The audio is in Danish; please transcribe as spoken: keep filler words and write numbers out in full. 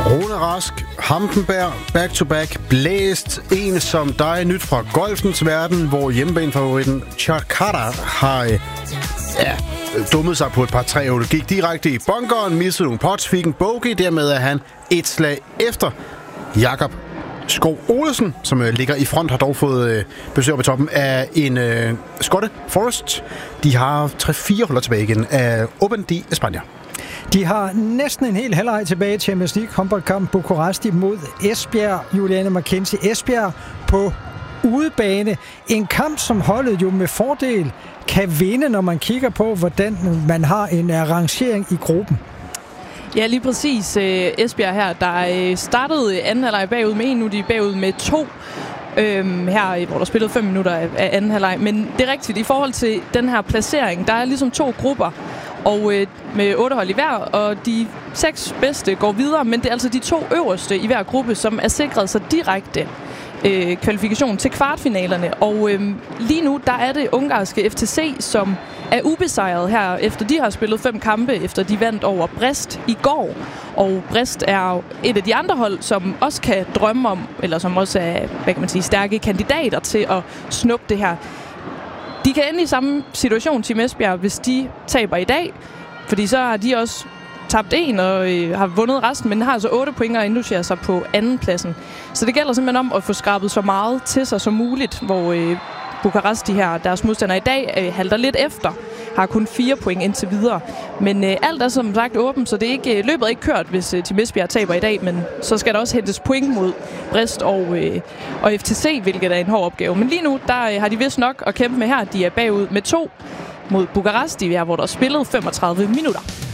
Rune Rask, Hampenberg, back-to-back, blæst. En som dig, nyt fra golfens verden, hvor hjemmebanefavoritten Chakara har ja, dummet sig på et par tre huller. Gik direkte i bunkeren, missede nogle pots, fik en bogey. Dermed er han et slag efter Jakob Skov Olesen, som øh, ligger i front, har dog fået øh, besøg på toppen af en øh, skotte, Forrest. De har tre fire huller tilbage igen af Open de España. De har næsten en hel halvleg tilbage i Champions League håndboldkamp Bucuresti mod Esbjerg. Juliane Mackenzie, Esbjerg på udebane. En kamp, som holdet jo med fordel kan vinde, når man kigger på, hvordan man har en rangering i gruppen. Ja, lige præcis. Esbjerg her, der startede anden halvleg bagud med en, nu de er bagud med to. Øhm, her, hvor der spillede fem minutter af, af anden halvleg. Men det er rigtigt, i forhold til den her placering, der er ligesom to grupper, og øh, med otte hold i hver, og de seks bedste går videre, men det er altså de to øverste i hver gruppe, som er sikret sig direkte øh, kvalifikation til kvartfinalerne. Og øh, lige nu, der er det ungarske F T C, som er ubesejret her, efter de har spillet fem kampe, efter de vandt over Brest i går. Og Brest er et af de andre hold, som også kan drømme om, eller som også er, hvad kan man sige, stærke kandidater til at snuppe det her. De kan ende i samme situation, Team Esbjerg, hvis de taber i dag, fordi så har de også tabt en og øh, har vundet resten, men har altså otte point og indlogerer sig på anden pladsen. Så det gælder simpelthen om at få skrabet så meget til sig som muligt, hvor øh, Bucuresti her, deres modstandere i dag, øh, halter lidt efter, har kun fire point indtil videre. Men øh, alt er som sagt åbent, så det er ikke, løbet er ikke kørt, hvis øh, Team Esbjerg taber i dag, men så skal der også hentes point mod Brest og, øh, og F T C, hvilket er en hård opgave. Men lige nu, der øh, har de vist nok at kæmpe med her. De er bagud med to mod Bucuresti, hvor der er spillet femogtredive minutter.